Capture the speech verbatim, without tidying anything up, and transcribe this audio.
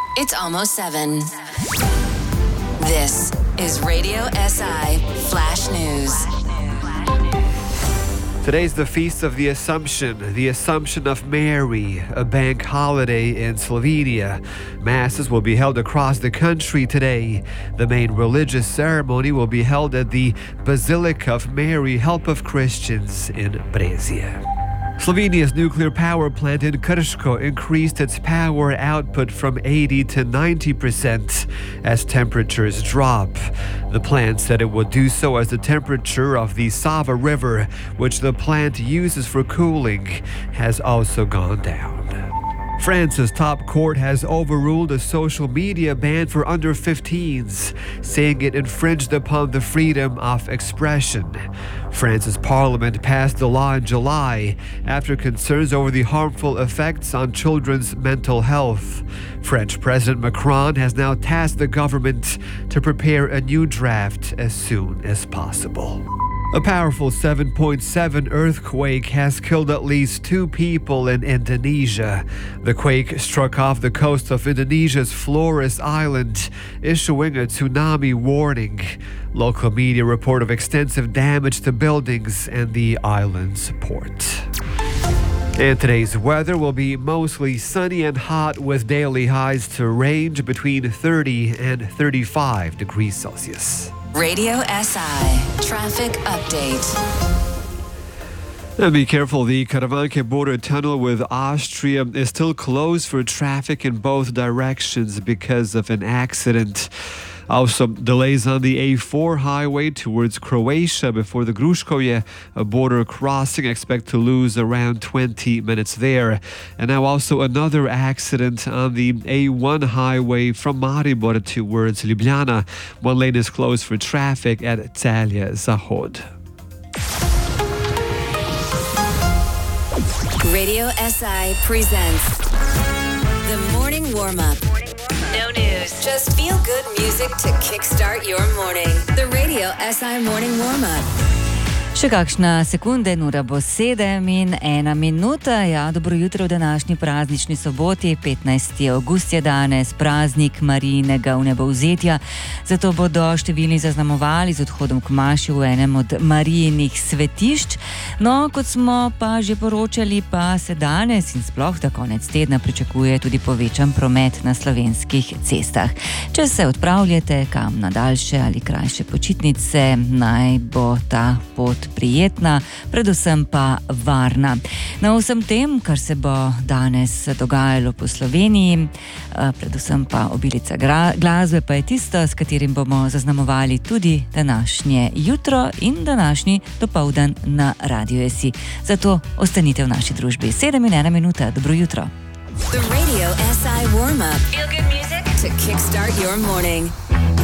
It's almost seven. This is Radio S I Flash News. Today's the Feast of the Assumption, the Assumption of Mary, a bank holiday in Slovenia. Masses will be held across the country today. The main religious ceremony will be held at the Basilica of Mary, Help of Christians in Brezje. Slovenia's nuclear power plant in Krško increased its power output from eighty to ninety percent as temperatures drop. The plant said it would do so as the temperature of the Sava River, which the plant uses for cooling, has also gone down. France's top court has overruled a social media ban for under fifteens, saying it infringed upon the freedom of expression. France's parliament passed the law in July after concerns over the harmful effects on children's mental health. French President Macron has now tasked the government to prepare a new draft as soon as possible. A powerful seven point seven earthquake has killed at least two people in Indonesia. The quake struck off the coast of Indonesia's Flores Island, issuing a tsunami warning. Local media report of extensive damage to buildings and the island's port. And today's weather will be mostly sunny and hot with daily highs to range between thirty and thirty-five degrees Celsius. Radio S I Traffic Update. And be careful, the Karavanke border tunnel with Austria is still closed for traffic in both directions because of an accident. Also, delays on the A four highway towards Croatia before the Gruškovje border crossing. Expect to lose around twenty minutes there. And now also another accident on the A one highway from Maribor towards Ljubljana. One lane is closed for traffic at Celje Zahod. Radio S I presents The Morning Warm-Up. No news, just feel-good music to kickstart your morning. The Radio S I Morning Warm-Up. Še kakšna sekunda in ura bo sedem in ena minuta. Ja, dobro jutro v današnji praznični soboti, petnajsti avgust je danes, praznik Marijinega vnebovzetja. Zato bodo številni zaznamovali z odhodom k maši v enem od Marijinih svetišč. No, kot smo pa že poročali, pa se danes in sploh ta konec tedna pričakuje tudi povečan promet na slovenskih cestah. Če se odpravljate kam na daljše ali krajše počitnice, naj bo ta pot prijetna, predvsem pa varna. Na vsem tem, kar se bo danes dogajalo po Sloveniji, predvsem pa obilica glasbe, pa je tisto, s katerim bomo zaznamovali tudi današnje jutro in današnji dopoldan na Radio S I. Zato ostanite v naši družbi. Sedem in ena minuta. Dobro jutro. The Radio S I Warm-Up. Feel good music to kickstart your morning.